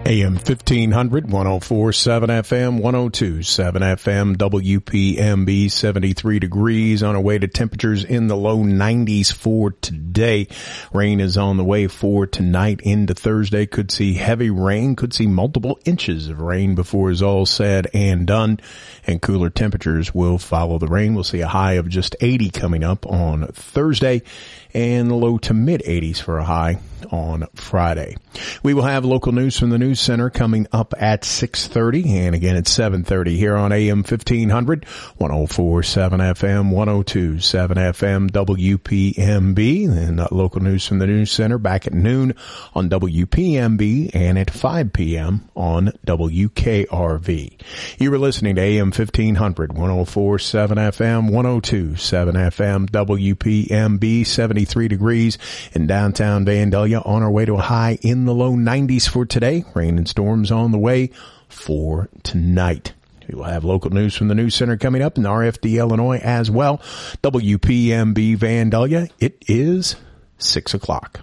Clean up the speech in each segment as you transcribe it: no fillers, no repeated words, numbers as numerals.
AM 1500, 104.7 FM, 102.7 FM, WPMB, 73 degrees on our way to temperatures in the low 90s for today. Rain is on the way for tonight into Thursday. Could see heavy rain, could see multiple inches of rain before it's all said and done. And cooler temperatures will follow the rain. We'll see a high of just 80 coming up on Thursday and low to mid 80s for a high on Friday. We will have local news from the News Center coming up at 6:30 and again at 7:30 here on AM 1500, 104.7 FM, 102.7 FM, WPMB, and local news from the News Center back at noon on WPMB and at 5 p.m. on WKRV. You were listening to AM 1500, 104.7 FM, 102.7 FM, WPMB, 73 degrees in downtown Vandalia. On our way to a high in the low 90s for today. Rain and storms on the way for tonight. We will have local news from the News Center coming up in RFD, Illinois as well. WPMB Vandalia. It is 6 o'clock.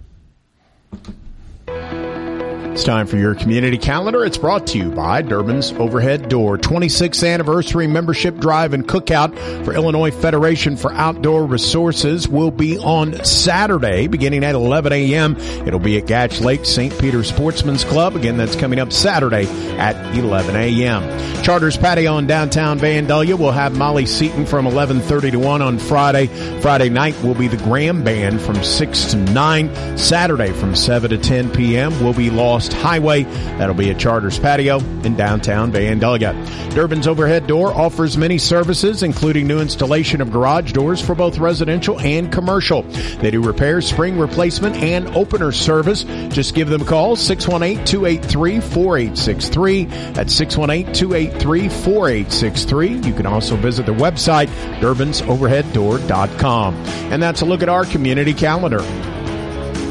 It's time for your community calendar. It's brought to you by Durbin's Overhead Door. 26th anniversary membership drive and cookout for Illinois Federation for Outdoor Resources will be on Saturday beginning at 11 a.m. It'll be at Gatch Lake St. Peter Sportsman's Club. Again, that's coming up Saturday at 11 a.m. Charters Patio in downtown Vandalia will have Molly Seaton from 11:30 to 1 on Friday. Friday night will be the Graham Band from 6 to 9. Saturday from 7 to 10 p.m. will be Lost Highway. That'll be at Charters Patio in downtown Vandalia. Durbin's Overhead Door offers many services, including new installation of garage doors for both residential and commercial. They do repairs, spring replacement, and opener service. Just give them a call, 618-283-4863. That's 618-283-4863. You can also visit their website, DurbinsOverheadDoor.com. And that's a look at our community calendar.